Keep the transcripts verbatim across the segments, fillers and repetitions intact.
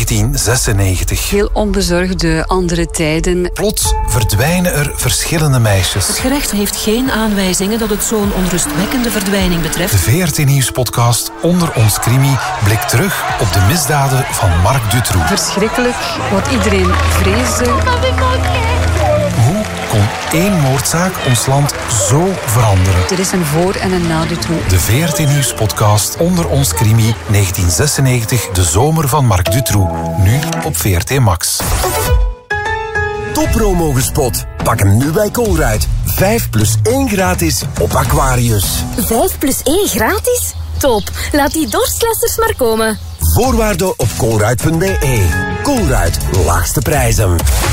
negentien zesennegentig. Heel onbezorgde andere tijden. Plots verdwijnen er verschillende meisjes. Het gerecht heeft geen aanwijzingen dat het zo'n onrustwekkende verdwijning betreft. De V R T Nieuws-podcast Onder ons Crimi blikt terug op de misdaden van Marc Dutroux. Verschrikkelijk, wat iedereen vreesde. Hoe kon één moordzaak ons land zo veranderen? Er is een voor- en een na Dutroux. De V R T Nieuws-podcast Onder ons Crimi negentien zesennegentig, de zomer van Marc Dutroux. Nu op V R T Max. Toppromo gespot. Pak hem nu bij Colruyt. vijf plus één gratis op Aquarius. vijf plus één gratis? Top. Laat die dorstlessers maar komen. Voorwaarden op colruyt punt b e. Colruyt, laagste prijzen.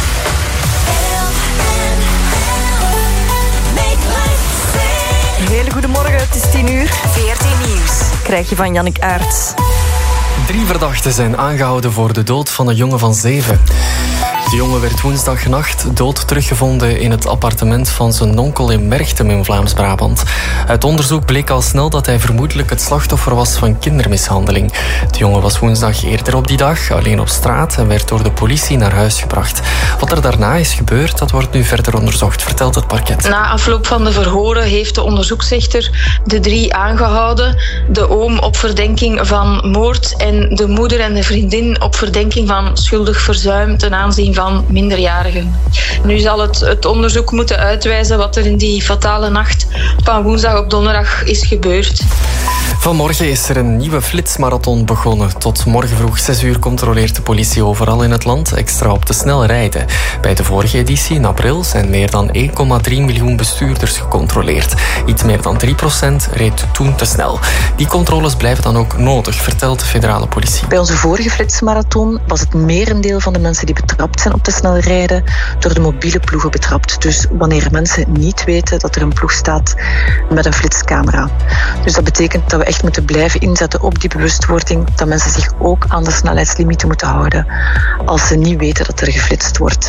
Hele goedemorgen, het is tien uur. V R T Nieuws. Krijg je van Jannik Aerts. Drie verdachten zijn aangehouden voor de dood van een jongen van zeven. De jongen werd woensdagnacht dood teruggevonden in het appartement van zijn onkel in Merchtem in Vlaams-Brabant. Uit onderzoek bleek al snel dat hij vermoedelijk het slachtoffer was van kindermishandeling. De jongen was woensdag eerder op die dag alleen op straat en werd door de politie naar huis gebracht. Wat er daarna is gebeurd, dat wordt nu verder onderzocht, vertelt het parket. Na afloop van de verhoren heeft de onderzoeksrechter de drie aangehouden. De oom op verdenking van moord en de moeder en de vriendin op verdenking van schuldig verzuim ten aanzien van minderjarigen. Nu zal het, het onderzoek moeten uitwijzen wat er in die fatale nacht van woensdag op donderdag is gebeurd. Vanmorgen is er een nieuwe flitsmarathon begonnen. Tot morgen vroeg zes uur controleert de politie overal in het land extra op te snel rijden. Bij de vorige editie in april zijn meer dan één komma drie miljoen bestuurders gecontroleerd. Iets meer dan drie procent reed toen te snel. Die controles blijven dan ook nodig, vertelt de federale politie. Bij onze vorige flitsmarathon was het merendeel van de mensen die betrapt zijn op te snel rijden door de mobiele ploegen betrapt. Dus wanneer mensen niet weten dat er een ploeg staat met een flitscamera. Dus dat betekent dat we echt moeten blijven inzetten op die bewustwording, dat mensen zich ook aan de snelheidslimieten moeten houden als ze niet weten dat er geflitst wordt.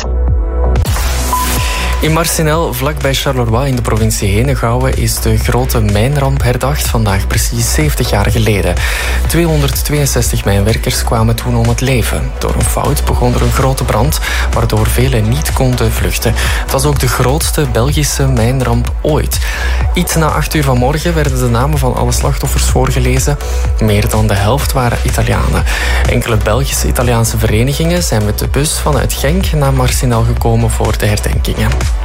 In Marcinelle, vlakbij Charleroi in de provincie Henegouwen, is de grote mijnramp herdacht, vandaag precies zeventig jaar geleden. tweehonderdtweeënzestig mijnwerkers kwamen toen om het leven. Door een fout begon er een grote brand, waardoor velen niet konden vluchten. Het was ook de grootste Belgische mijnramp ooit. Iets na acht uur vanmorgen werden de namen van alle slachtoffers voorgelezen. Meer dan de helft waren Italianen. Enkele Belgische Italiaanse verenigingen zijn met de bus vanuit Genk naar Marcinelle gekomen voor de herdenkingen.